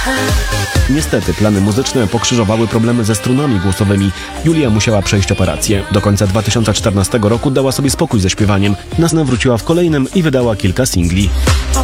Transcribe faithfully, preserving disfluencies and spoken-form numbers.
Niestety plany muzyczne pokrzyżowały problemy ze strunami głosowymi. Julia musiała przejść operację. Do końca dwa tysiące czternastego roku dała sobie spokój ze śpiewaniem. Na scenę wróciła w kolejnym i wydała kilka singli.